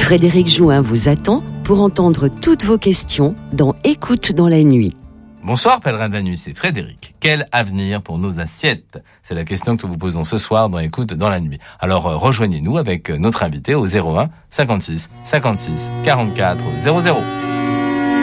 Frédéric Jouin vous attend pour entendre toutes vos questions dans Écoute dans la nuit. Bonsoir pèlerin de la nuit, c'est Frédéric. Quel avenir pour nos assiettes? C'est la question que nous vous posons ce soir dans Écoute dans la nuit. Alors rejoignez-nous avec notre invité au 01 56 56 44 00.